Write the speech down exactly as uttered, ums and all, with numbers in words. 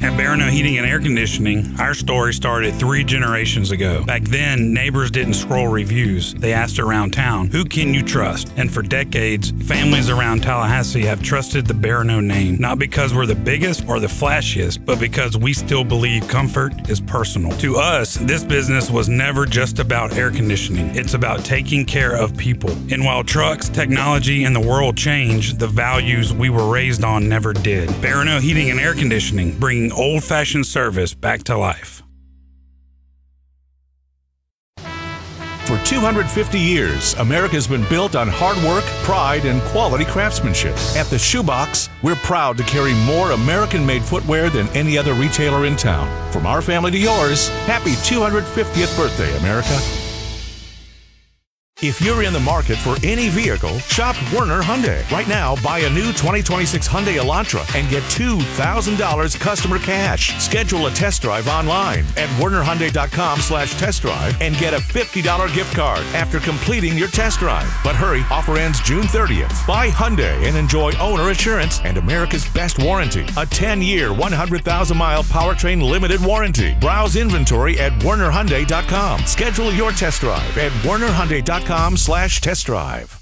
At Barano Heating and Air Conditioning, our story started three generations ago. Back then, neighbors didn't scroll reviews. They asked around town, who can you trust? And for decades, families around Tallahassee have trusted the Barano name, not because we're the biggest or the flashiest, but because we still believe comfort is personal. To us, this business was never just about air conditioning. It's about taking care of people. And while trucks, technology, and the world change, the values we were raised on never did. Barano Heating and Air Conditioning, bringing old-fashioned service back to life. For two hundred fifty years, America's been built on hard work, pride, and quality craftsmanship. At the Shoebox, we're proud to carry more American-made footwear than any other retailer in town. From our family to yours, happy two hundred fiftieth birthday, America. If you're in the market for any vehicle, shop Werner Hyundai. Right now, buy a new twenty twenty-six Hyundai Elantra and get two thousand dollars customer cash. Schedule a test drive online at werner hyundai dot com slash test drive and get a fifty dollars gift card after completing your test drive. But hurry, offer ends June thirtieth. Buy Hyundai and enjoy owner assurance and America's best warranty. A ten-year, one hundred thousand mile powertrain limited warranty. Browse inventory at werner hyundai dot com. Schedule your test drive at werner hyundai dot com slash test drive.